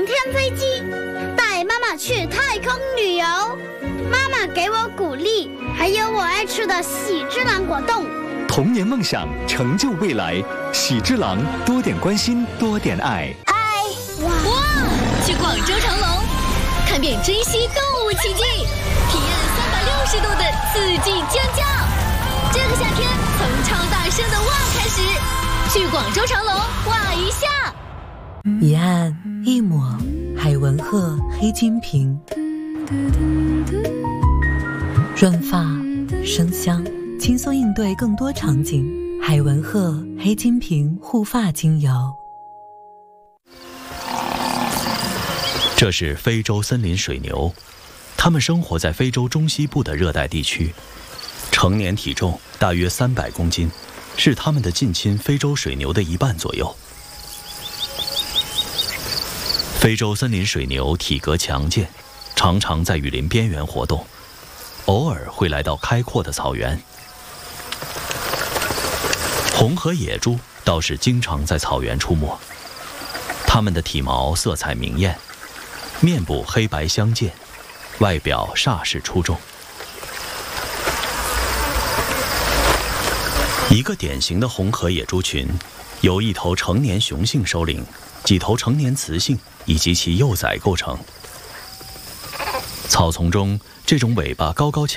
天飞机，带妈妈去太空旅游。妈妈给我鼓励，还有我爱吃的喜之郎果冻。 童年梦想，成就未来。喜之郎，多点关心，多点爱。 嗨， 哇！去广州长隆，看遍珍稀动物奇迹，体验360度的刺激尖叫。这个夏天，从超大声的哇开始，去广州长隆哇一下。 一按一抹，海文鹤黑金瓶，润发生香，轻松应对更多场景。海文鹤黑金瓶护发精油。 这是非洲森林水牛，它们生活在非洲中西部的热带地区，成年体重大约300公斤，是它们的近亲非洲水牛的1半左右。非洲森林水牛体格强健，常常在雨林边缘活动，偶尔会来到开阔的草原。红河野猪倒是经常在草原出没，它们的体毛色彩明艳，面部黑白相间，外表煞是出众。一个典型的红河野猪群，由1头成年雄性首领、几头成年雌性以及其幼崽构成。草丛中，这种尾巴高高翘